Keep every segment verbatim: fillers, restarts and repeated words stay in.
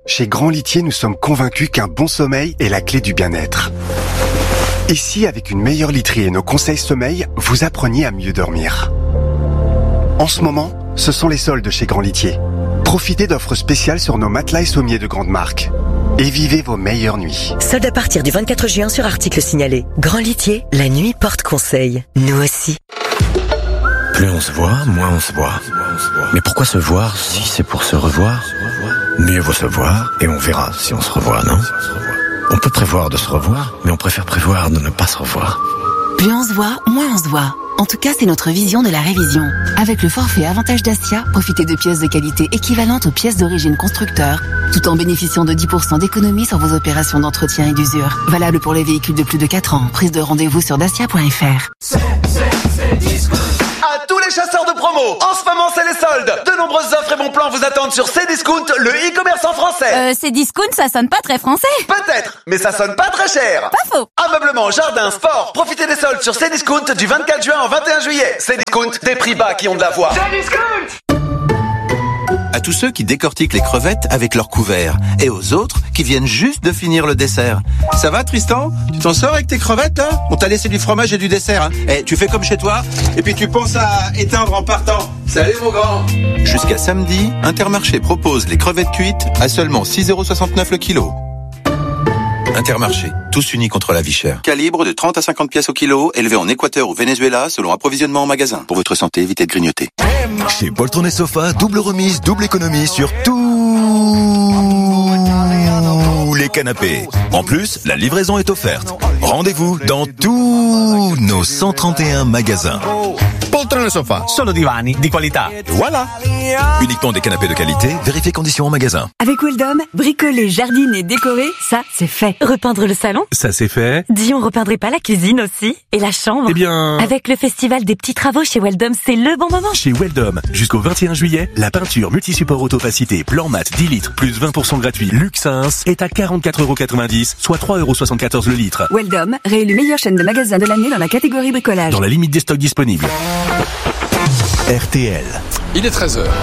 Chez Grand Litier, nous sommes convaincus qu'un bon sommeil est la clé du bien-être. Et si, avec une meilleure literie et nos conseils sommeil, vous appreniez à mieux dormir? En ce moment, ce sont les soldes chez Grand Litier. Profitez d'offres spéciales sur nos matelas et sommiers de grande marque. Et vivez vos meilleures nuits. Soldes à partir du vingt-quatre juin sur articles signalés. Grand Litier, la nuit porte conseil. Nous aussi. Plus on se voit, moins on se voit. Mais pourquoi se voir si c'est pour se revoir? Mieux vaut se voir et on verra si on se revoit, non? On peut prévoir de se revoir, mais on préfère prévoir de ne pas se revoir. Plus on se voit, moins on se voit. En tout cas, c'est notre vision de la révision. Avec le forfait Avantage Dacia, profitez de pièces de qualité équivalentes aux pièces d'origine constructeur, tout en bénéficiant de dix pour cent d'économie sur vos opérations d'entretien et d'usure. Valable pour les véhicules de plus de quatre ans. Prise de rendez-vous sur dacia point f r. C'est, c'est, c'est Discount. À tous les chasseurs de promo, en ce moment c'est les soldes. De nombreuses offres et bons plans vous attendent sur Cdiscount, le e-commerce en français. Euh, Cdiscount, ça sonne pas très français. Peut-être, mais ça sonne pas très cher. Pas faux. Ameublement, jardin, sport, profitez des soldes sur Cdiscount du vingt-quatre juin au vingt et un juillet. Cdiscount, des prix bas qui ont de la voix. Cdiscount. À tous ceux qui décortiquent les crevettes avec leur couvert et aux autres qui viennent juste de finir le dessert. Ça va Tristan? Tu t'en sors avec tes crevettes là? On t'a laissé du fromage et du dessert hein. Eh, tu fais comme chez toi et puis tu penses à éteindre en partant. Salut mon grand. Jusqu'à samedi, Intermarché propose les crevettes cuites à seulement six euros soixante-neuf le kilo. Intermarché, tous unis contre la vie chère. Calibre de trente à cinquante pièces au kilo, élevé en Équateur ou Venezuela selon approvisionnement en magasin. Pour votre santé, évitez de grignoter. Chez Poltron et Sofa, double remise, double économie sur tous les canapés. En plus, la livraison est offerte. Rendez-vous dans tous nos cent trente et un magasins. Poltron e Sofa, solo divani di qualità. Voilà. Uniquement des canapés de qualité, vérifiez conditions en magasin. Avec Weldom, bricoler, jardiner, décorer, ça c'est fait. Repeindre le salon, ça c'est fait. Dis, on repeindrait pas la cuisine aussi? Et la chambre? Eh bien... Avec le festival des petits travaux chez Weldom, c'est le bon moment. Chez Weldom, jusqu'au vingt et un juillet, la peinture multi-support autopacité plan mat dix litres plus vingt pour cent gratuit Luxins est à quarante-quatre euros quatre-vingt-dix, soit trois euros soixante-quatorze le litre. Weldom, réélu meilleure chaîne de magasins de l'année dans la catégorie bricolage. Dans la limite des stocks disponibles. R T L. Il est treize heures.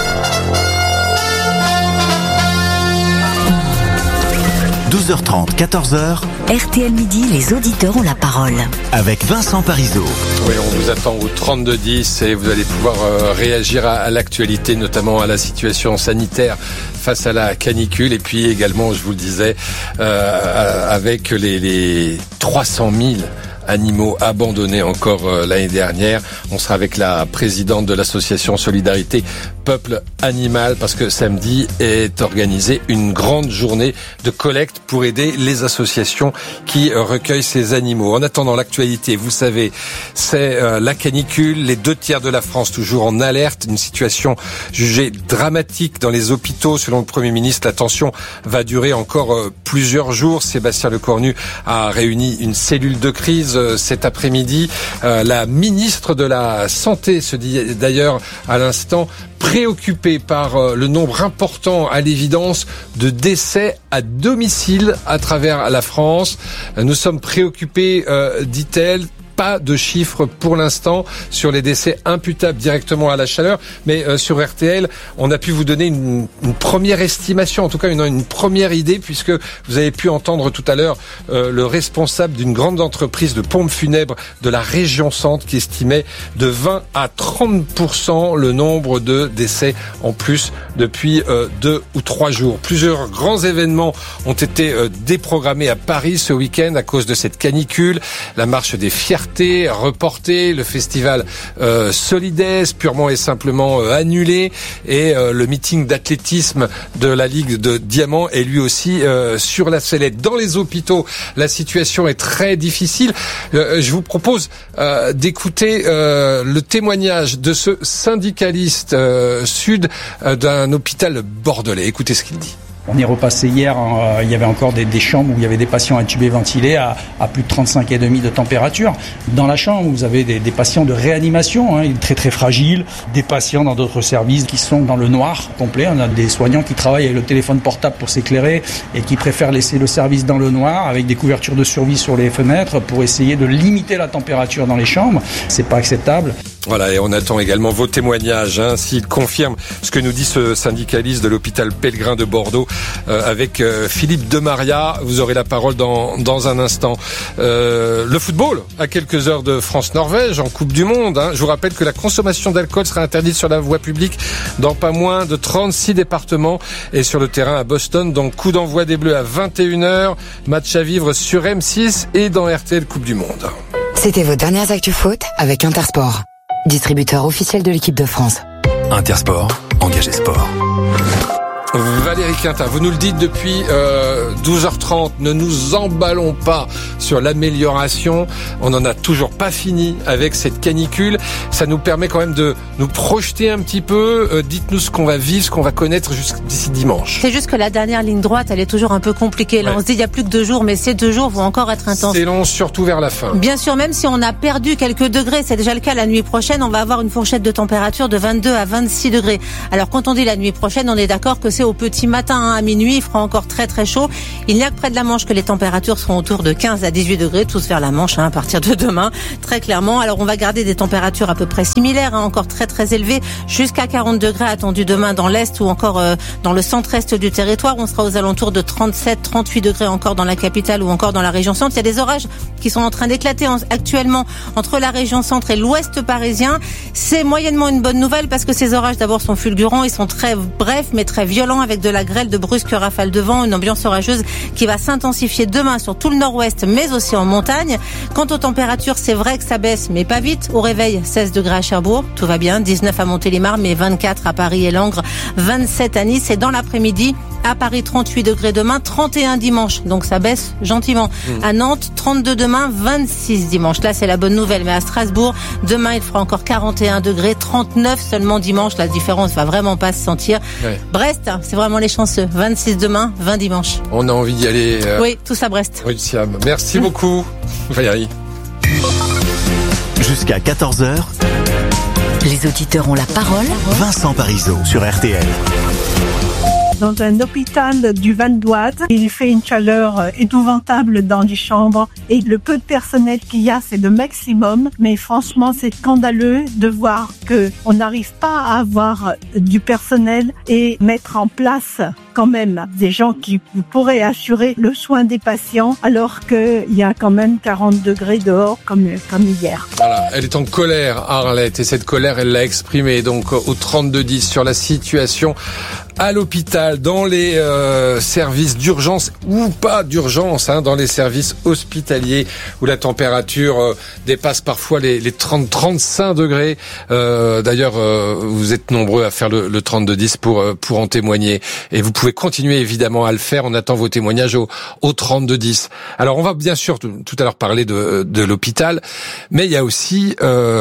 douze heures trente, quatorze heures. R T L Midi, les auditeurs ont la parole. Avec Vincent Parisot. Oui, on vous attend au trente-deux dix et vous allez pouvoir euh, réagir à, à l'actualité, notamment à la situation sanitaire face à la canicule. Et puis également, je vous le disais, euh, avec les, les trois cent mille animaux abandonnés encore euh, l'année dernière. On sera avec la présidente de l'association Solidarité Peuple Animal parce que samedi est organisée une grande journée de collecte pour aider les associations qui euh, recueillent ces animaux. En attendant l'actualité, vous savez, c'est euh, la canicule, les deux tiers de la France toujours en alerte, une situation jugée dramatique dans les hôpitaux. Selon le Premier ministre, la tension va durer encore euh, plusieurs jours. Sébastien Lecornu a réuni une cellule de crise cet après-midi. Euh, la ministre de la Santé se dit d'ailleurs à l'instant préoccupée par euh, le nombre important, à l'évidence, de décès à domicile à travers la France. Euh, nous sommes préoccupés, euh, dit-elle, pas de chiffres pour l'instant sur les décès imputables directement à la chaleur, mais euh, sur R T L, on a pu vous donner une, une première estimation, en tout cas une, une première idée, puisque vous avez pu entendre tout à l'heure euh, le responsable d'une grande entreprise de pompes funèbres de la région centre qui estimait de vingt à trente pour cent le nombre de décès en plus depuis euh, deux ou trois jours. Plusieurs grands événements ont été euh, déprogrammés à Paris ce week-end à cause de cette canicule. La marche des fiertés reporté, le festival euh, Solides purement et simplement euh, annulé et euh, le meeting d'athlétisme de la Ligue de Diamant est lui aussi euh, sur la sellette. Dans les hôpitaux, la situation est très difficile. Euh, je vous propose euh, d'écouter euh, le témoignage de ce syndicaliste euh, sud euh, d'un hôpital bordelais. Écoutez ce qu'il dit. On est repassé hier, euh, il y avait encore des, des chambres où il y avait des patients intubés ventilés à, à plus de trente-cinq virgule cinq de température. Dans la chambre, vous avez des, des patients de réanimation, hein, très très fragiles, des patients dans d'autres services qui sont dans le noir complet. On a des soignants qui travaillent avec le téléphone portable pour s'éclairer et qui préfèrent laisser le service dans le noir avec des couvertures de survie sur les fenêtres pour essayer de limiter la température dans les chambres. C'est pas acceptable. Voilà, et on attend également vos témoignages, hein, s'ils confirment ce que nous dit ce syndicaliste de l'hôpital Pellegrin de Bordeaux, euh, avec euh, Philippe Demaria. Vous aurez la parole dans dans un instant. Euh, le football, à quelques heures de France-Norvège, en Coupe du Monde. Hein. Je vous rappelle que la consommation d'alcool sera interdite sur la voie publique dans pas moins de trente-six départements et sur le terrain à Boston. Donc, coup d'envoi des Bleus à vingt et une heures. Match à vivre sur M six et dans R T L Coupe du Monde. C'était vos dernières actus foot avec Intersport, distributeur officiel de l'équipe de France. Intersport, engagé sport. Valérie Quintin, vous nous le dites depuis euh, douze heures trente, ne nous emballons pas sur l'amélioration. On n'en a toujours pas fini avec cette canicule. Ça nous permet quand même de nous projeter un petit peu. Euh, dites-nous ce qu'on va vivre, ce qu'on va connaître d'ici dimanche. C'est juste que la dernière ligne droite, elle est toujours un peu compliquée. Là, ouais. On se dit il y a plus que deux jours, mais ces deux jours vont encore être intenses. C'est long, surtout vers la fin. Bien sûr, même si on a perdu quelques degrés, c'est déjà le cas la nuit prochaine, on va avoir une fourchette de température de vingt-deux à vingt-six degrés. Alors quand on dit la nuit prochaine, on est d'accord que c'est au petit matin, hein, à minuit, il fera encore très très chaud. Il n'y a que près de la Manche que les températures seront autour de quinze à dix-huit degrés, tous vers la Manche, hein, à partir de demain, très clairement. Alors on va garder des températures à peu près similaires, hein, encore très très élevées, jusqu'à quarante degrés attendus demain dans l'Est ou encore euh, dans le centre-est du territoire. On sera aux alentours de trente-sept, trente-huit degrés encore dans la capitale ou encore dans la région centre. Il y a des orages qui sont en train d'éclater en, actuellement entre la région centre et l'ouest parisien. C'est moyennement une bonne nouvelle parce que ces orages d'abord sont fulgurants, ils sont très brefs mais très violents avec de la grêle, de brusques rafales de vent, une ambiance orageuse qui va s'intensifier demain sur tout le nord-ouest, mais aussi en montagne. Quant aux températures, c'est vrai que ça baisse, mais pas vite. Au réveil, seize degrés à Cherbourg, tout va bien, dix-neuf à Montélimar, mais vingt-quatre à Paris et Langres, vingt-sept à Nice. Et dans l'après-midi, à Paris, trente-huit degrés demain, trente et un dimanche. Donc ça baisse gentiment. Mmh. À Nantes, trente-deux demain, vingt-six dimanche. Là, c'est la bonne nouvelle. Mais à Strasbourg, demain, il fera encore quarante et un degrés, trente-neuf seulement dimanche. La différence va vraiment pas se sentir. Ouais. Brest, c'est vraiment les chanceux. vingt-six demain, vingt dimanche. On a envie d'y aller. Euh... Oui, tous à Brest. Rue de Siam. Merci mmh. beaucoup, Valérie. Jusqu'à quatorze heures. Les auditeurs ont la parole. Vincent Parisot sur R T L. Dans un hôpital du Val-d'Oise, il fait une chaleur épouvantable dans les chambres et le peu de personnel qu'il y a, c'est le maximum. Mais franchement, c'est scandaleux de voir que on n'arrive pas à avoir du personnel et mettre en place quand même des gens qui pourraient assurer le soin des patients alors qu'il y a quand même quarante degrés dehors comme, comme hier. Voilà, elle est en colère, Arlette, et cette colère, elle l'a exprimée donc au trente-deux dix sur la situation à l'hôpital, dans les euh, services d'urgence ou pas d'urgence, hein, dans les services hospitaliers où la température euh, dépasse parfois les, les trente à trente-cinq degrés. Euh, d'ailleurs, euh, vous êtes nombreux à faire le, le trente-deux dix pour euh, pour en témoigner, et vous pouvez continuer évidemment à le faire. On attend vos témoignages au, au trente-deux dix. Alors, on va bien sûr tout, tout à l'heure parler de, de l'hôpital, mais il y a aussi,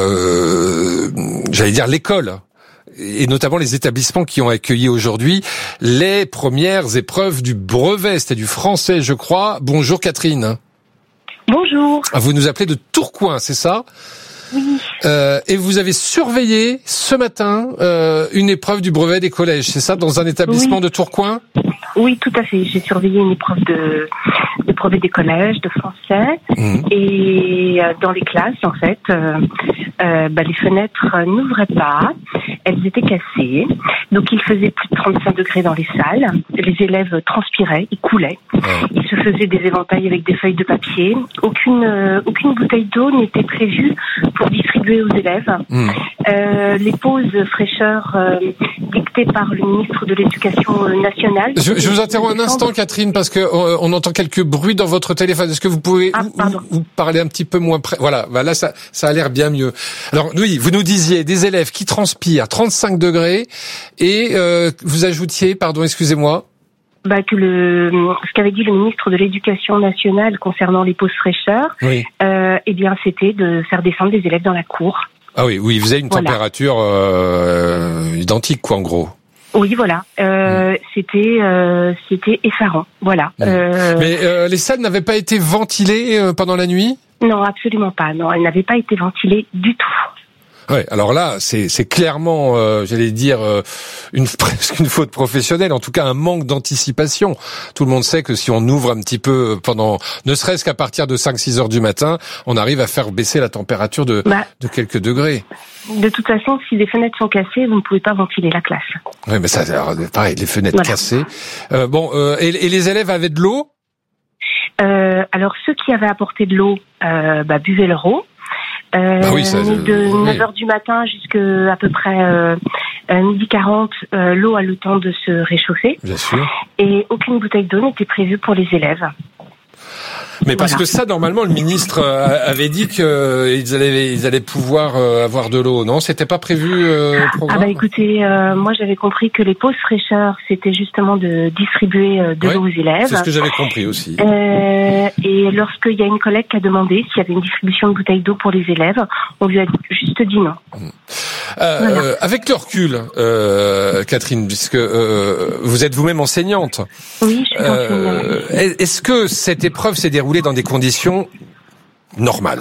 euh, j'allais dire, l'école. Et notamment les établissements qui ont accueilli aujourd'hui les premières épreuves du brevet, c'était du français, je crois. Bonjour Catherine. Bonjour. Vous nous appelez de Tourcoing, c'est ça ? Oui. Euh, et vous avez surveillé ce matin euh, une épreuve du brevet des collèges, c'est ça, dans un établissement oui. de Tourcoing ? Oui, tout à fait. J'ai surveillé une épreuve de, de brevet des collèges, de français, mmh. et euh, dans les classes, en fait, euh, euh, bah, les fenêtres n'ouvraient pas, elles étaient cassées, donc il faisait plus de trente-cinq degrés dans les salles, les élèves transpiraient, ils coulaient, mmh. ils se faisaient des éventails avec des feuilles de papier, aucune euh, aucune bouteille d'eau n'était prévue pour distribuer aux élèves. Mmh. Euh, les pauses fraîcheur euh, dictées par le ministre de l'Éducation nationale. Je, je vous interromps un instant, Catherine, parce que euh, on entend quelques bruits dans votre téléphone. Est-ce que vous pouvez ah, ou, ou, ou parler un petit peu moins près ? Voilà, bah là ça ça a l'air bien mieux. Alors oui, vous nous disiez des élèves qui transpirent trente-cinq degrés et euh, vous ajoutiez, pardon, excusez-moi. Bah, que le, ce qu'avait dit le ministre de l'Éducation nationale concernant les pauses fraîcheur, oui. euh, eh bien, c'était de faire descendre des élèves dans la cour. Ah oui, oui, vous avez une voilà. température euh, identique, quoi, en gros. Oui, voilà. Euh, mmh. C'était, euh, c'était effarant. Voilà. Mmh. Euh... Mais euh, les salles n'avaient pas été ventilées euh, pendant la nuit ? Non, absolument pas. Non, elles n'avaient pas été ventilées du tout. Ouais, alors là, c'est, c'est clairement, euh, j'allais dire, euh, une presque une faute professionnelle, en tout cas un manque d'anticipation. Tout le monde sait que si on ouvre un petit peu pendant, ne serait-ce qu'à partir de cinq six heures du matin, on arrive à faire baisser la température de, bah, de quelques degrés. De toute façon, si les fenêtres sont cassées, vous ne pouvez pas ventiler la classe. Oui, mais ça, alors, pareil, les fenêtres voilà. cassées. Euh, bon, euh, et, et les élèves avaient de l'eau ? euh, Alors, ceux qui avaient apporté de l'eau, euh, bah, buvaient leur eau. Euh, bah oui, ça, de oui. neuf heures du matin jusqu'à à peu près euh, midi quarante, euh, l'eau a le temps de se réchauffer. Bien sûr. Et aucune bouteille d'eau n'était prévue pour les élèves. Mais parce voilà. que ça, normalement, le ministre avait dit qu'ils allaient, ils allaient pouvoir avoir de l'eau, non ? C'était pas prévu euh, au programme ? Ah bah écoutez, euh, moi j'avais compris que les pauses fraîcheurs, c'était justement de distribuer de ouais, l'eau aux élèves. C'est ce que j'avais compris aussi. Euh, et lorsqu'il y a une collègue qui a demandé s'il y avait une distribution de bouteilles d'eau pour les élèves, on lui a juste dit non. Euh, voilà. euh, avec le recul, euh, Catherine, puisque euh, vous êtes vous-même enseignante. Oui, je suis euh, enseignante. Est-ce que cette épreuve s'est déroulée dans des conditions normales ?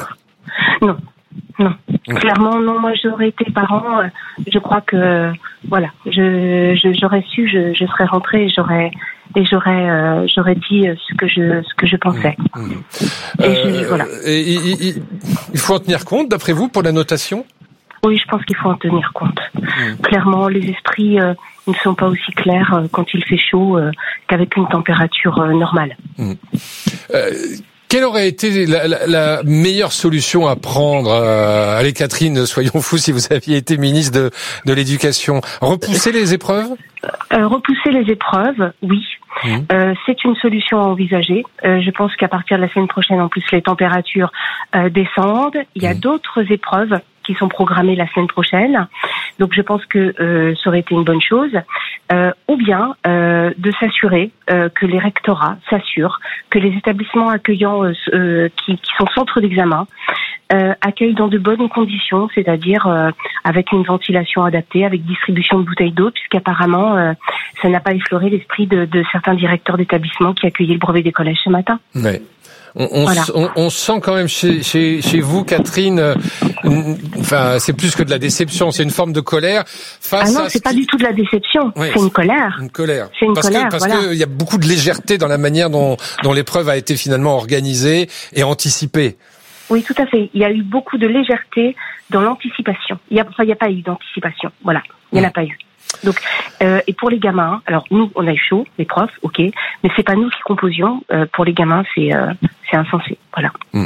Non, non. Mmh. Clairement, non. Moi, j'aurais été parent. Euh, je crois que, voilà, je, je j'aurais su, je, je serais rentrée, et j'aurais et j'aurais euh, j'aurais dit ce que je ce que je pensais. Mmh. Et, euh, je, voilà. et il, il, il faut en tenir compte, d'après vous, pour la notation ? Oui, je pense qu'il faut en tenir compte. Mmh. Clairement, les esprits euh, ne sont pas aussi clairs euh, quand il fait chaud euh, qu'avec une température euh, normale. Mmh. Euh, quelle aurait été la, la, la meilleure solution à prendre euh, Allez, Catherine, soyons fous, si vous aviez été ministre de, de l'Éducation. Repousser les épreuves ? euh, Repousser les épreuves, oui. Mmh. Euh, c'est une solution à envisager. Euh, je pense qu'à partir de la semaine prochaine, en plus, les températures euh, descendent. Il y a mmh. d'autres épreuves qui sont programmées la semaine prochaine. Donc je pense que euh, ça aurait été une bonne chose. Euh, ou bien euh, de s'assurer euh, que les rectorats s'assurent que les établissements accueillants euh, euh, qui, qui sont centres d'examen euh, accueillent dans de bonnes conditions, c'est-à-dire euh, avec une ventilation adaptée, avec distribution de bouteilles d'eau, puisqu'apparemment euh, ça n'a pas effleuré l'esprit de, de certains directeurs d'établissements qui accueillaient le brevet des collèges ce matin. Ouais. On, on, voilà. on, on sent quand même chez, chez, chez vous, Catherine, une, enfin, c'est plus que de la déception, c'est une forme de colère face ah non, à c'est pas du tout de la déception, oui, c'est une colère. Une colère. C'est une parce colère, que, parce voilà. que il y a beaucoup de légèreté dans la manière dont, dont l'épreuve a été finalement organisée et anticipée. Oui, tout à fait. Il y a eu beaucoup de légèreté dans l'anticipation. Il y a, enfin, il n'y a pas eu d'anticipation. Voilà. Il n'y en a pas eu. Donc, euh, et pour les gamins, alors nous, on a eu chaud, les profs, ok, mais c'est pas nous qui composions. Euh, pour les gamins, c'est euh, c'est insensé, voilà. Mmh.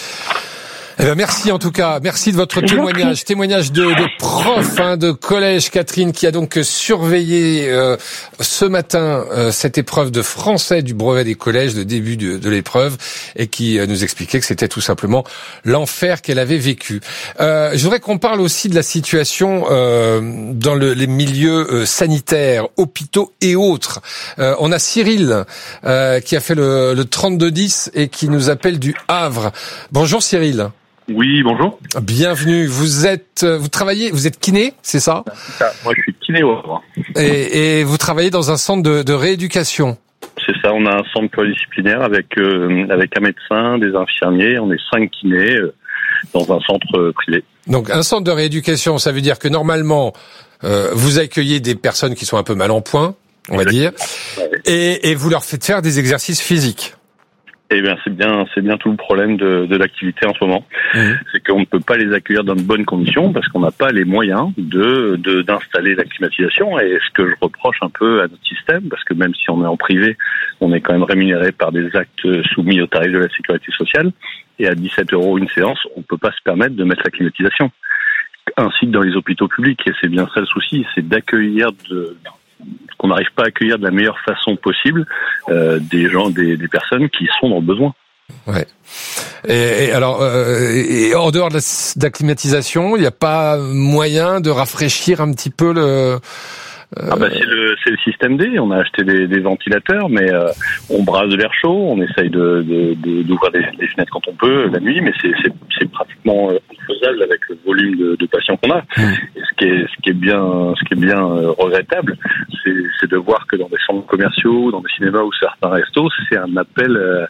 Eh ben merci en tout cas, merci de votre témoignage, témoignage de, de prof hein, de collège, Catherine, qui a donc surveillé euh, ce matin euh, cette épreuve de français du brevet des collèges, le début de, de l'épreuve, et qui euh, nous expliquait que c'était tout simplement l'enfer qu'elle avait vécu. Euh, je voudrais qu'on parle aussi de la situation euh, dans le, les milieux euh, sanitaires, hôpitaux et autres. Euh, on a Cyril euh, qui a fait le, le trente-deux dix et qui nous appelle du Havre. Bonjour Cyril. Oui, bonjour. Bienvenue. Vous êtes, vous travaillez, vous êtes kiné, c'est ça ? C'est ça. Moi, je suis kiné au Havre. Et, et vous travaillez dans un centre de, de rééducation. C'est ça. On a un centre pluridisciplinaire avec euh, avec un médecin, des infirmiers. On est cinq kinés euh, dans un centre euh, privé. Donc, un centre de rééducation, ça veut dire que normalement, euh, vous accueillez des personnes qui sont un peu mal en point, on va dire, et, et vous leur faites faire des exercices physiques. Eh bien, c'est bien, c'est bien tout le problème de, de l'activité en ce moment. Mmh. C'est qu'on ne peut pas les accueillir dans de bonnes conditions parce qu'on n'a pas les moyens de, de, d'installer la climatisation. Et ce que je reproche un peu à notre système, parce que même si on est en privé, on est quand même rémunéré par des actes soumis au tarif de la sécurité sociale. Et à dix-sept euros une séance, on ne peut pas se permettre de mettre la climatisation. Ainsi que dans les hôpitaux publics. Et c'est bien ça le souci, c'est d'accueillir de... qu'on n'arrive pas à accueillir de la meilleure façon possible euh, des gens, des, des personnes qui sont dans le besoin. Ouais. Et, et alors, euh, et en dehors de la, de la climatisation, il n'y a pas moyen de rafraîchir un petit peu le. Euh... Ah bah c'est le c'est le système D. On a acheté des, des ventilateurs, mais euh, on brasse de l'air chaud. On essaye de, de, de d'ouvrir des, des fenêtres quand on peut la nuit, mais c'est c'est, c'est pratiquement faisable avec le volume de, de patients qu'on a. Mmh. Et ce qui est ce qui est bien ce qui est bien euh, regrettable, c'est c'est de voir que dans des centres commerciaux, dans des cinémas ou certains restos, c'est un appel euh,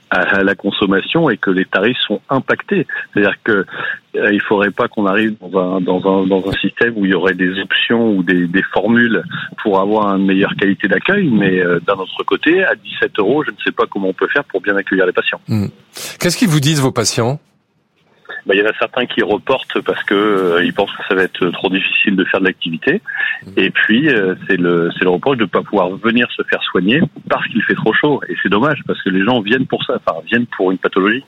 à la consommation et que les tarifs sont impactés. C'est-à-dire que euh, il faudrait pas qu'on arrive dans un dans un dans un système où il y aurait des options ou des, des formules pour avoir une meilleure qualité d'accueil, mais euh, d'un autre côté, à dix-sept euros, je ne sais pas comment on peut faire pour bien accueillir les patients. Mmh. Qu'est-ce qu'ils vous disent vos patients ? Ben, il y en a certains qui reportent parce que euh, ils pensent que ça va être trop difficile de faire de l'activité. Et puis euh, c'est le c'est le reproche de ne pas pouvoir venir se faire soigner parce qu'il fait trop chaud. Et c'est dommage parce que les gens viennent pour ça, enfin viennent pour une pathologie.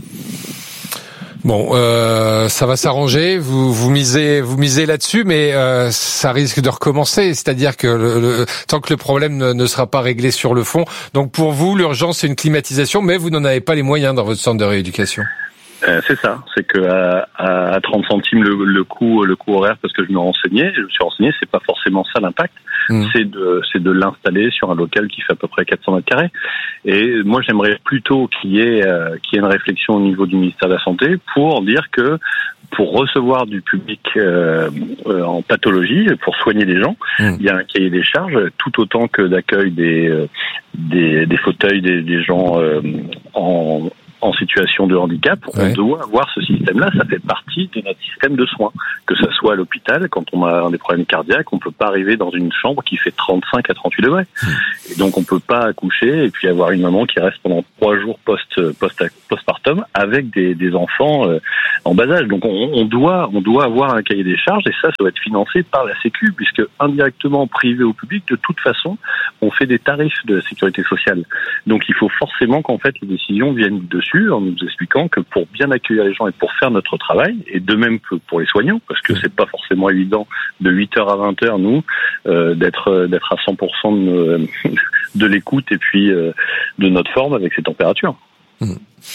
Bon, euh, ça va s'arranger. Vous vous misez vous misez là-dessus, mais euh, ça risque de recommencer. C'est-à-dire que le, le, tant que le problème ne, ne sera pas réglé sur le fond. Donc pour vous, l'urgence c'est une climatisation, mais vous n'en avez pas les moyens dans votre centre de rééducation. Euh, c'est ça, c'est que à, à trente centimes le, le coût le coût horaire, parce que je me renseignais, je me suis renseigné, c'est pas forcément ça l'impact, mmh. c'est de c'est de l'installer sur un local qui fait à peu près quatre cents mètres carrés. Et moi j'aimerais plutôt qu'il y ait euh, qu'il y ait une réflexion au niveau du ministère de la Santé pour dire que pour recevoir du public euh, euh, en pathologie, pour soigner les gens, mmh. il y a un cahier des charges tout autant que d'accueil des euh, des, des fauteuils des, des gens euh, en en situation de handicap, on ouais. doit avoir ce système-là, ça fait partie de notre système de soins. Que ça soit à l'hôpital, quand on a des problèmes cardiaques, on peut pas arriver dans une chambre qui fait trente-cinq à trente-huit degrés. Mmh. Et donc on peut pas accoucher et puis avoir une maman qui reste pendant trois jours post, post, postpartum avec des, des enfants euh, en bas âge. Donc on, on doit, on doit avoir un cahier des charges et ça, ça doit être financé par la Sécu, puisque indirectement, privé ou public, de toute façon, on fait des tarifs de la sécurité sociale. Donc il faut forcément qu'en fait les décisions viennent dessus en nous expliquant que pour bien accueillir les gens et pour faire notre travail, et de même que pour les soignants, parce que c'est pas forcément évident de huit heures à vingt heures, nous, euh, d'être d'être à cent pour cent de, de l'écoute et puis euh, de notre forme avec ces températures. Mmh.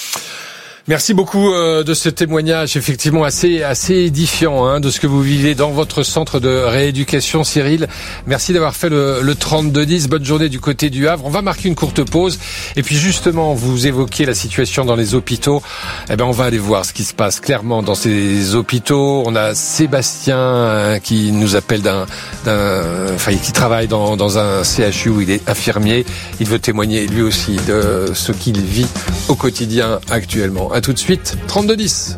Merci beaucoup euh, de ce témoignage effectivement assez assez édifiant hein, de ce que vous vivez dans votre centre de rééducation, Cyril. Merci d'avoir fait le, le trente-deux dix. Bonne journée du côté du Havre. On va marquer une courte pause et puis justement vous évoquiez la situation dans les hôpitaux. Eh ben on va aller voir ce qui se passe clairement dans ces hôpitaux. On a Sébastien hein, qui nous appelle d'un d'un enfin qui travaille dans dans un C H U où il est infirmier. Il veut témoigner lui aussi de ce qu'il vit au quotidien actuellement. À tout de suite, trente-deux dix.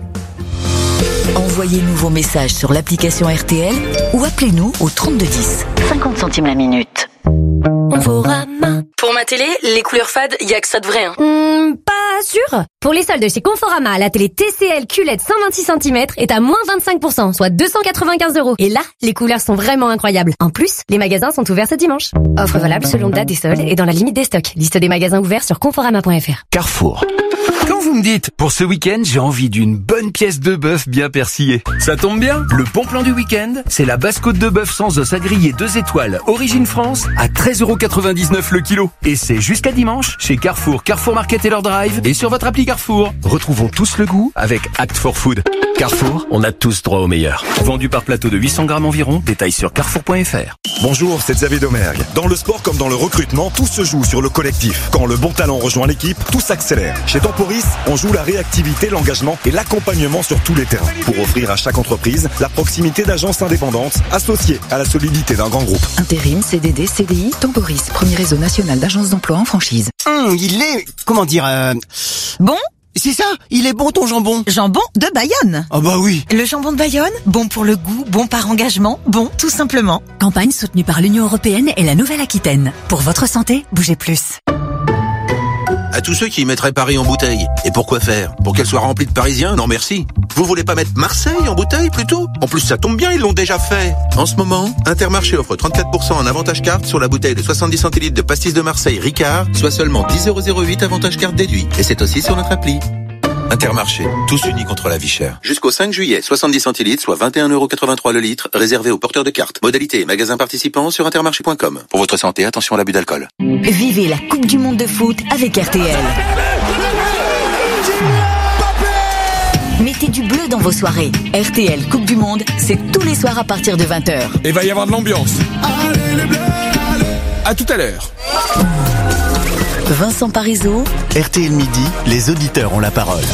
Envoyez-nous vos messages sur l'application R T L ou appelez-nous au trente-deux dix. cinquante centimes la minute. Conforama. Pour ma télé, les couleurs fades, y a que ça de vrai. Hein. Mmh, pas sûr. Pour les soldes chez Conforama, la télé T C L Q L E D cent vingt-six centimètres est à moins vingt-cinq pour cent, soit deux cent quatre-vingt-quinze euros. Et là, les couleurs sont vraiment incroyables. En plus, les magasins sont ouverts ce dimanche. Offre valable selon date des soldes et dans la limite des stocks. Liste des magasins ouverts sur conforama point f r. Carrefour. Quand vous me dites, pour ce week-end, j'ai envie d'une bonne pièce de bœuf bien persillée. Ça tombe bien, le bon plan du week-end, c'est la basse côte de bœuf sans os à griller deux étoiles, origine France, à treize euros quatre-vingt-dix-neuf le kilo. Et c'est jusqu'à dimanche, chez Carrefour, Carrefour Market et leur drive, et sur votre appli Carrefour. Retrouvons tous le goût avec Act for Food. Carrefour, on a tous droit au meilleur. Vendu par plateau de huit cents grammes environ, détail sur carrefour point f r. Bonjour, c'est Xavier Domergue. Dans le sport comme dans le recrutement, tout se joue sur le collectif. Quand le bon talent rejoint l'équipe, tout s'accélère. Chez Temporis, on joue la réactivité, l'engagement et l'accompagnement sur tous les terrains pour offrir à chaque entreprise la proximité d'agences indépendantes associées à la solidité d'un grand groupe. Intérim, C D D, C D I, Temporis, premier réseau national d'agences d'emploi en franchise. Hum, il est, comment dire, euh... bon? C'est ça, il est bon ton jambon. Jambon de Bayonne. Ah bah oui. Le jambon de Bayonne, bon pour le goût, bon par engagement, bon tout simplement. Campagne soutenue par l'Union européenne et la Nouvelle-Aquitaine. Pour votre santé, bougez plus. À tous ceux qui mettraient Paris en bouteille. Et pourquoi faire? Pour qu'elle soit remplie de Parisiens? Non merci. Vous voulez pas mettre Marseille en bouteille plutôt? En plus ça tombe bien, ils l'ont déjà fait. En ce moment, Intermarché offre trente-quatre pour cent en avantage carte sur la bouteille de soixante-dix centilitres de pastis de Marseille Ricard, soit seulement dix euros zéro huit avantage carte déduit. Et c'est aussi sur notre appli. Intermarché, tous unis contre la vie chère. Jusqu'au cinq juillet, soixante-dix centilitres, soit vingt et un euros quatre-vingt-trois le litre, réservé aux porteurs de cartes. Modalité et magasins participants sur intermarché point com. Pour votre santé, attention à l'abus d'alcool. Vivez la Coupe du Monde de foot avec R T L. Mettez du bleu dans vos soirées. R T L Coupe du Monde, c'est tous les soirs à partir de vingt heures. Et va y avoir de l'ambiance. Allez les bleus, allez. À tout à l'heure. Vincent Parisot. R T L Midi, les auditeurs ont la parole.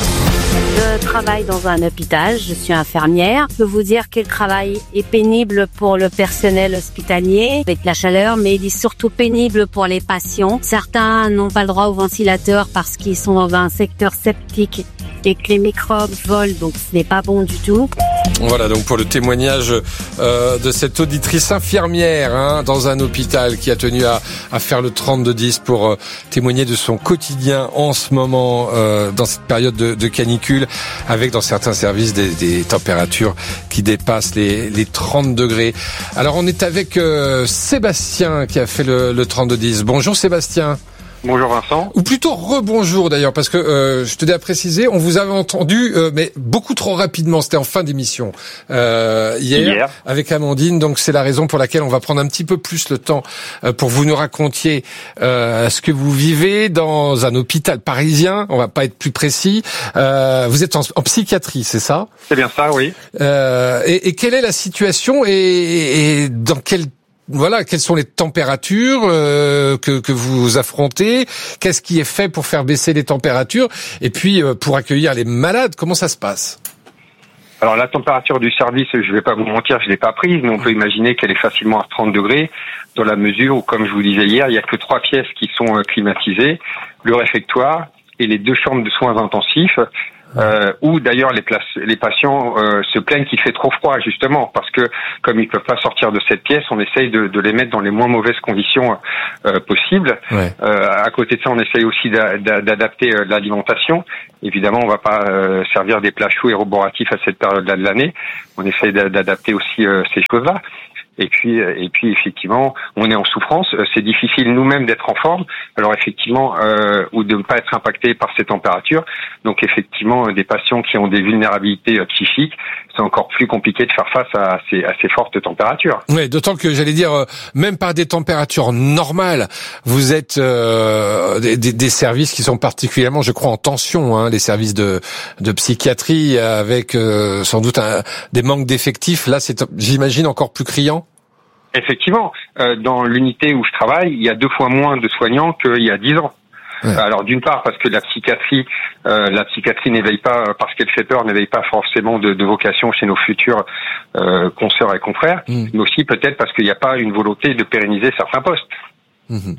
Je travaille dans un hôpital, je suis infirmière. Je peux vous dire que le travail est pénible pour le personnel hospitalier, avec la chaleur, mais il est surtout pénible pour les patients. Certains n'ont pas le droit au ventilateur parce qu'ils sont dans un secteur septique et que les microbes volent, donc ce n'est pas bon du tout. Voilà donc pour le témoignage euh, de cette auditrice infirmière hein, dans un hôpital qui a tenu à, à faire le trente-deux dix pour euh, témoigner de son quotidien en ce moment euh, dans cette période de, de canicule avec dans certains services des, des températures qui dépassent les, les trente degrés. Alors on est avec euh, Sébastien qui a fait le, le trente-deux dix. Bonjour Sébastien. Bonjour Vincent. Ou plutôt rebonjour d'ailleurs, parce que euh, je tenais à préciser, on vous avait entendu, euh, mais beaucoup trop rapidement, c'était en fin d'émission euh, hier, hier avec Amandine, donc c'est la raison pour laquelle on va prendre un petit peu plus le temps euh, pour que vous nous racontiez euh, ce que vous vivez dans un hôpital parisien, on va pas être plus précis, euh, vous êtes en, en psychiatrie, c'est ça ? C'est bien ça, oui. Euh, et, et quelle est la situation et, et dans quel Voilà, quelles sont les températures euh, que, que vous affrontez ? Qu'est-ce qui est fait pour faire baisser les températures ? Et puis, euh, pour accueillir les malades, comment ça se passe ? Alors, la température du service, je vais pas vous mentir, je l'ai pas prise, mais on peut imaginer qu'elle est facilement à trente degrés, dans la mesure où, comme je vous disais hier, il y a que trois pièces qui sont euh, climatisées, le réfectoire et les deux chambres de soins intensifs. Euh, où d'ailleurs les, places, les patients euh, se plaignent qu'il fait trop froid justement parce que comme ils peuvent pas sortir de cette pièce, on essaye de, de les mettre dans les moins mauvaises conditions euh, possibles. Ouais. Euh, à côté de ça, on essaye aussi d'a, d'a, d'adapter euh, l'alimentation. Évidemment, on va pas euh, servir des plats chauds et roboratifs à cette période-là de l'année. On essaye d'adapter aussi euh, ces choses-là. Et puis, et puis effectivement, on est en souffrance. C'est difficile nous-mêmes d'être en forme. Alors effectivement, euh, ou de ne pas être impacté par ces températures. Donc effectivement, des patients qui ont des vulnérabilités psychiques, c'est encore plus compliqué de faire face à ces, à ces fortes températures. Oui, d'autant que j'allais dire, euh, même par des températures normales, vous êtes euh, des, des services qui sont particulièrement, je crois, en tension. Hein, les services de, de psychiatrie avec euh, sans doute un, des manques d'effectifs. Là, c'est, j'imagine, encore plus criant. Effectivement, euh, dans l'unité où je travaille, il y a deux fois moins de soignants qu'il y a dix ans. Ouais. Alors d'une part parce que la psychiatrie, euh, la psychiatrie n'éveille pas, parce qu'elle fait peur, n'éveille pas forcément de, de vocation chez nos futurs euh, consoeurs et confrères, mmh. mais aussi peut-être parce qu'il n'y a pas une volonté de pérenniser certains postes. Mmh.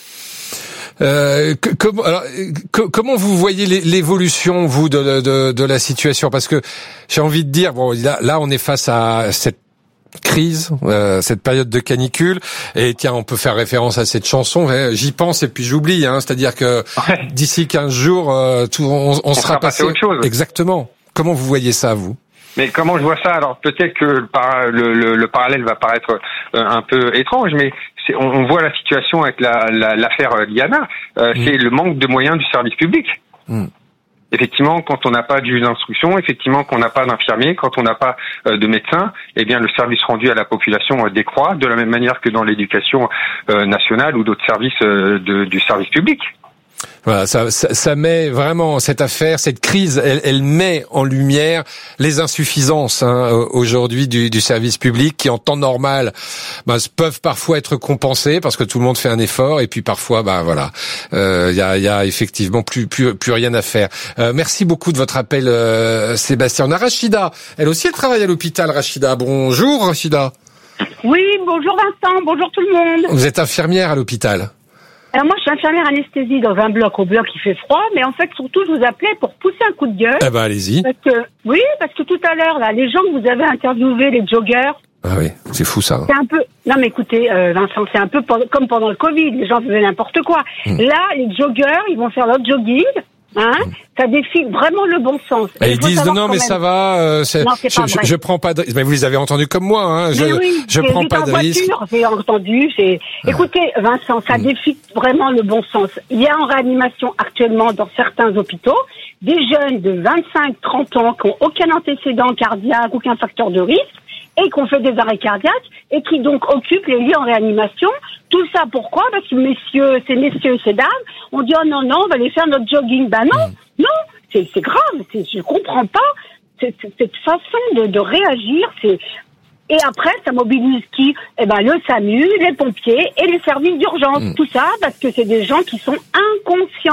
Euh, que, comment, alors, que, comment vous voyez l'évolution vous de, de, de la situation ? Parce que j'ai envie de dire, bon, là, là on est face à cette crise, euh, cette période de canicule, et tiens, on peut faire référence à cette chanson, hein, j'y pense et puis j'oublie, hein, c'est-à-dire que ouais. d'ici quinze jours, euh, tout, on, on, on sera passé à autre chose. Exactement. Comment vous voyez ça, vous ? Mais comment je vois ça ? Alors peut-être que le, par, le, le, le parallèle va paraître euh, un peu étrange, mais c'est, on, on voit la situation avec la, la, l'affaire Liana, euh, mmh. c'est le manque de moyens du service public. Mmh. Effectivement, quand on n'a pas de juge d'instruction, effectivement, qu'on n'a pas d'infirmier, quand on n'a pas euh, de médecin, eh bien, le service rendu à la population euh, décroît, de la même manière que dans l'éducation euh, nationale ou d'autres services euh, de, du service public. Voilà, ça, ça, ça met vraiment cette affaire, cette crise, elle, elle met en lumière les insuffisances hein, aujourd'hui du, du service public qui, en temps normal, bah, peuvent parfois être compensées parce que tout le monde fait un effort et puis parfois, bah voilà, il euh, y, a, y a effectivement plus, plus, plus rien à faire. Euh, merci beaucoup de votre appel, euh, Sébastien. On a Rachida, elle aussi, elle travaille à l'hôpital. Rachida, bonjour Rachida. Oui, bonjour Vincent, bonjour tout le monde. Vous êtes infirmière à l'hôpital. Alors moi, je suis infirmière anesthésie dans un bloc. Au bloc, il fait froid, mais en fait, surtout, je vous appelais pour pousser un coup de gueule. Eh ben, allez-y. Parce que, oui, parce que tout à l'heure, là, les gens que vous avez interviewés, les joggers. Ah oui, c'est fou ça. Hein. C'est un peu. Non, mais écoutez, euh, Vincent, c'est un peu comme pendant le Covid. Les gens faisaient n'importe quoi. Mmh. Là, les joggers, ils vont faire leur jogging. Hein, ça défie vraiment le bon sens. Et ils disent non, non mais ça va. Euh, c'est, non, c'est je, je, je prends pas de. Mais vous les avez entendus comme moi. Hein. Je, oui, je prends pas de risque. J'ai entendu. C'est. Ah. Écoutez, Vincent, ça mmh. défie vraiment le bon sens. Il y a en réanimation actuellement dans certains hôpitaux des jeunes de vingt-cinq, trente ans qui ont aucun antécédent cardiaque, aucun facteur de risque, et qui ont fait des arrêts cardiaques et qui donc occupent les lits en réanimation. Tout ça pourquoi ? Parce que messieurs, ces messieurs et ces dames, on dit oh non non, on va aller faire notre jogging. Ben non, mmh. non, c'est, c'est grave. C'est, je comprends pas cette, cette façon de, de réagir. C'est et après ça mobilise qui ? Eh ben le SAMU, les pompiers et les services d'urgence. Mmh. Tout ça parce que c'est des gens qui sont inconscients.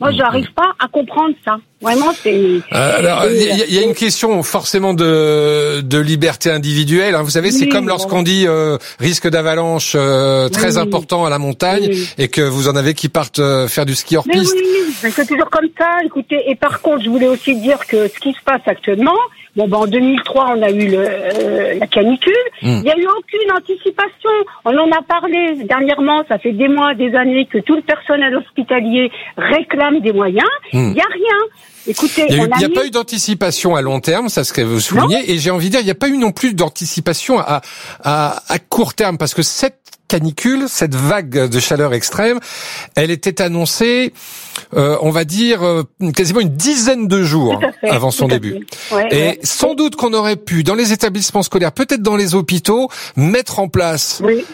Moi, j'arrive pas à comprendre ça. Vraiment, c'est... Euh, alors, il y, y a une question forcément de, de liberté individuelle. Hein. Vous savez, c'est oui, comme lorsqu'on dit euh, risque d'avalanche euh, très oui, important à la montagne oui. et que vous en avez qui partent euh, faire du ski hors mais piste. Oui, mais c'est toujours comme ça. Écoutez, et par contre, je voulais aussi dire que ce qui se passe actuellement... Bon, ben, en deux mille trois, on a eu le, euh, la canicule. Mmh. Il n'y a eu aucune anticipation. On en a parlé dernièrement. Ça fait des mois, des années que tout le personnel hospitalier réclame des moyens. Il mmh. n'y a rien. Écoutez, il n'y a, a, a mis... pas eu d'anticipation à long terme, ça ce que vous soulignez. Non. Et j'ai envie de dire, il n'y a pas eu non plus d'anticipation à, à, à court terme, parce que cette canicule, cette vague de chaleur extrême, elle était annoncée, euh, on va dire, euh, quasiment une dizaine de jours fait, avant son début. Ouais, et ouais. sans doute qu'on aurait pu, dans les établissements scolaires, peut-être dans les hôpitaux, mettre en place oui.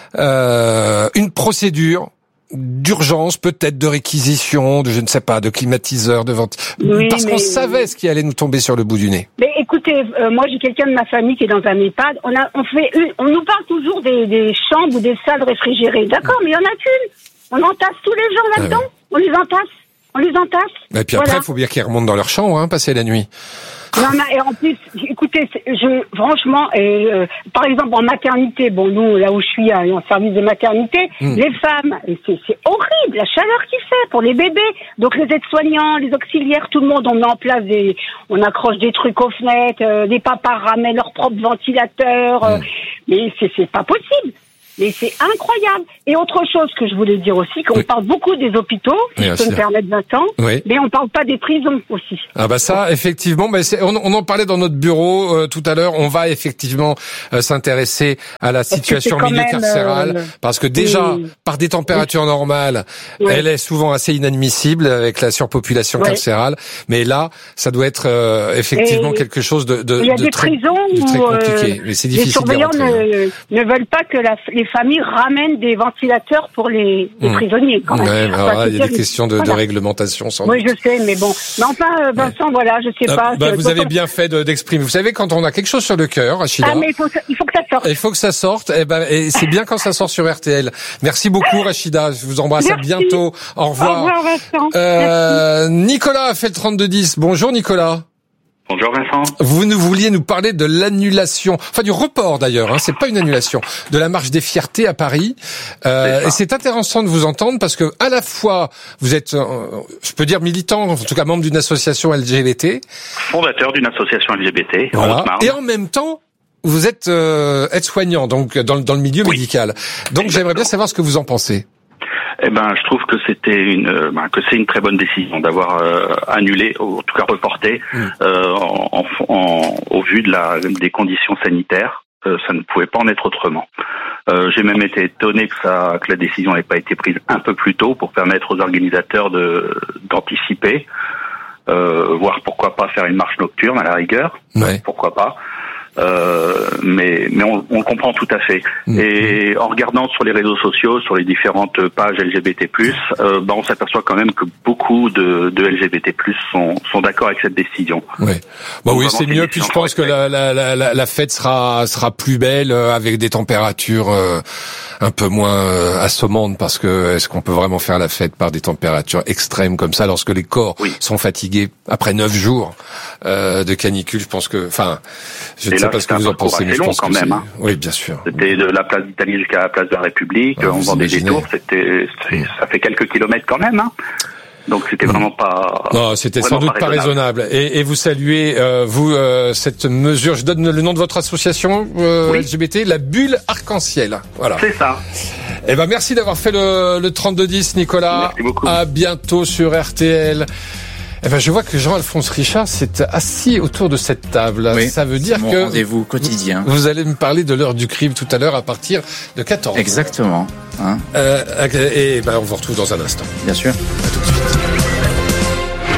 euh, une procédure d'urgence, peut-être de réquisition, de je ne sais pas, de climatiseur, de vente, oui, parce qu'on savait ce qui allait nous tomber sur le bout du nez. Mais écoutez, euh, moi j'ai quelqu'un de ma famille qui est dans un EHPAD. On a, on fait, une, on nous parle toujours des, des chambres ou des salles réfrigérées. D'accord, mais il y en a qu'une. On entasse tous les gens là-dedans. Ah ouais. On les entasse. On les entasse. Et puis après, il voilà. faut bien qu'ils remontent dans leur chambre, hein, passer la nuit. Non, non, et en plus, écoutez, je, franchement, et, euh, par exemple, en maternité, bon, nous, là où je suis, hein, en service de maternité, mmh. les femmes, c'est, c'est horrible, la chaleur qu'il fait pour les bébés. Donc, les aides-soignants, les auxiliaires, tout le monde, on met en place des, on accroche des trucs aux fenêtres, euh, les papas ramènent leurs propres ventilateurs, euh, mmh. mais c'est, c'est pas possible. Mais c'est incroyable. Et autre chose que je voulais dire aussi, qu'on oui. parle beaucoup des hôpitaux, si oui, je peux me permettre Vincent, oui. mais on parle pas des prisons aussi. Ah bah ça, effectivement, bah c'est, on, on en parlait dans notre bureau euh, tout à l'heure. On va effectivement euh, s'intéresser à la situation en milieu même, carcéral, euh, parce que déjà, oui. par des températures normales, oui. elle est souvent assez inadmissible avec la surpopulation oui. carcérale. Mais là, ça doit être euh, effectivement et quelque chose de, de, il y a de, des très, prisons de très compliqué. Euh, mais c'est difficile. Les surveillants ne, ne veulent pas que la, les familles ramènent des ventilateurs pour les, les mmh. prisonniers. Quand même. Ouais, enfin, alors, il y a des questions de, voilà. de réglementation. Sans oui, doute. je sais, mais bon. Mais enfin, Vincent, ouais. voilà, je sais ah, pas. Bah, je, vous avez bien fait de, d'exprimer. Vous savez, quand on a quelque chose sur le cœur, Rachida. Ah, mais il faut, il faut que ça sorte. Il faut que ça sorte. Et ben, et c'est bien quand ça sort sur R T L. Merci beaucoup, Rachida. Je vous embrasse. Merci. À bientôt. Au revoir. Au revoir, Vincent. Euh, Nicolas a fait le trente-deux dix. Bonjour, Nicolas. Bonjour Vincent. Vous nous vouliez nous parler de l'annulation, enfin du report d'ailleurs, hein, c'est pas une annulation, de la marche des fiertés à Paris. Euh, c'est et c'est intéressant de vous entendre parce que à la fois vous êtes, euh, je peux dire militant, en tout cas membre d'une association L G B T, fondateur d'une association L G B T. Voilà. Et en même temps, vous êtes euh, aide-soignant, donc dans, dans le milieu oui. médical. Donc Exactement. J'aimerais bien savoir ce que vous en pensez. Eh ben, je trouve que c'était une, ben, que c'est une très bonne décision d'avoir euh, annulé, ou en tout cas reporté, mmh. euh, en, en, au vu de la, des conditions sanitaires. Euh, ça ne pouvait pas en être autrement. Euh, j'ai même été étonné que ça, que la décision n'ait pas été prise un peu plus tôt pour permettre aux organisateurs de d'anticiper, euh, voire pourquoi pas faire une marche nocturne à la rigueur. Ouais. Pourquoi pas. Euh, mais mais on, on le comprend tout à fait. Mmh. Et en regardant sur les réseaux sociaux, sur les différentes pages L G B T plus, euh, bah on s'aperçoit quand même que beaucoup de, de L G B T plus sont, sont d'accord avec cette décision. Ouais. Bah oui, c'est mieux. Puis je pense que la, la, la, la fête sera sera plus belle avec des températures euh, un peu moins euh, assommantes, parce que est-ce qu'on peut vraiment faire la fête par des températures extrêmes comme ça lorsque les corps oui. sont fatigués après neuf jours euh, de canicule? Je pense que, enfin, je ne sais pas ce que vous en pensez, mais je pense que c'est... Hein. Oui, bien sûr. C'était de la place d'Italie jusqu'à la place de la République, ah, on vendait des tours, c'était, mmh. ça fait quelques kilomètres quand même, hein. Donc c'était mmh. vraiment pas... Non, c'était sans doute pas raisonnable. Et, et vous saluez, euh, vous, euh, cette mesure, je donne le nom de votre association euh, oui. L G B T, la bulle arc-en-ciel. Voilà. C'est ça. Eh ben merci d'avoir fait le, le trente-deux dix, Nicolas. Merci beaucoup. À bientôt sur R T L. Eh ben, je vois que Jean-Alphonse Richard s'est assis autour de cette table. Oui, ça veut dire c'est mon que rendez-vous quotidien. Vous, vous allez me parler de l'heure du crime tout à l'heure à partir de quatorze heures. Exactement. Hein. Euh, et ben, on vous retrouve dans un instant. Bien sûr. À tout de suite.